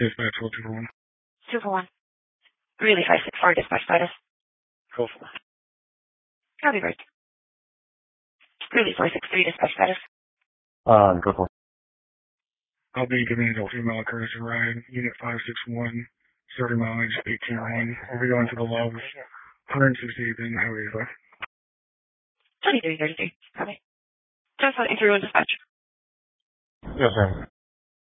Dispatch, hold 241. 241. Really 564 dispatch status. Go for. Copy break. Really 463 dispatch status. Go for. I'll be giving an adult female courtesy ride, unit 561, 30 mileage, 18-1. We'll be going to the Loves, 168th in Highway 5. 2333. Copy. Just on interview and dispatch. Yes, sir.